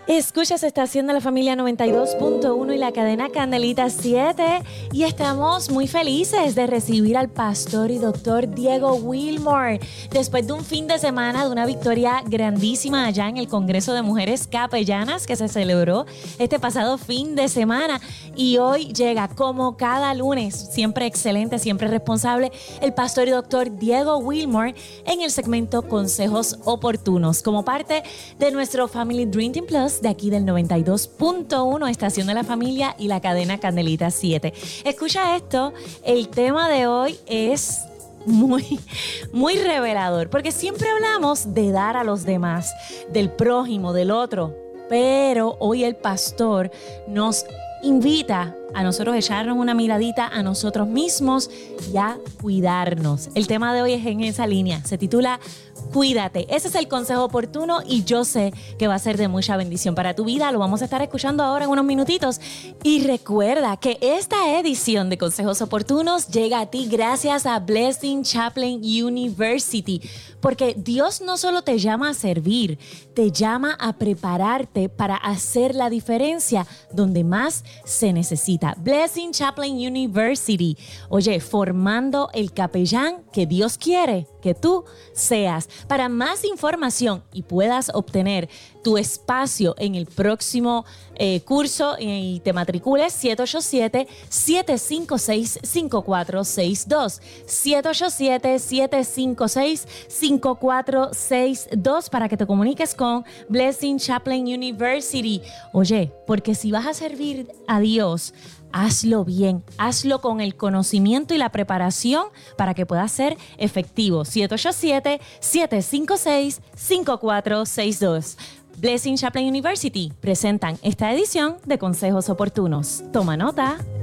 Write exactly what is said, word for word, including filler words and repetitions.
Escuchas Estación de la Familia noventa y dos punto uno y la cadena Candelita siete y estamos muy felices de recibir al pastor y doctor Diego Wilmore después de un fin de semana de una victoria grandísima allá en el Congreso de Mujeres Capellanas que se celebró este pasado fin de semana, y hoy llega como cada lunes, siempre excelente, siempre responsable, el pastor y doctor Diego Wilmore en el segmento Consejos Oportunos como parte de nuestro Family Dream Team Plus de aquí del noventa y dos punto uno, Estación de la Familia y la cadena Candelita siete. Escucha esto, el tema de hoy es muy, muy revelador, porque siempre hablamos de dar a los demás, del prójimo, del otro, pero hoy el pastor nos invita a nosotros echarnos una miradita a nosotros mismos y a cuidarnos. El tema de hoy es en esa línea, se titula Cuídate. Ese es el consejo oportuno y yo sé que va a ser de mucha bendición para tu vida. Lo vamos a estar escuchando ahora en unos minutitos. Y recuerda que esta edición de Consejos Oportunos llega a ti gracias a Blessing Chaplain University, porque Dios no solo te llama a servir, te llama a prepararte para hacer la diferencia donde más se necesita. Blessing Chaplain University. Oye, formando el capellán que Dios quiere que tú seas. Para más información y puedas obtener tu espacio en el próximo eh, curso y te matricules, siete ocho siete, siete cinco seis, cinco cuatro seis dos. siete ocho siete, siete cinco seis, cinco cuatro seis dos para que te comuniques con Blessing Chaplain University. Oye, porque si vas a servir a Dios, hazlo bien, hazlo con el conocimiento y la preparación para que pueda ser efectivo. siete ocho siete, siete cinco seis, cinco cuatro seis dos. Blessing Chaplain University presentan esta edición de Consejos Oportunos. Toma nota.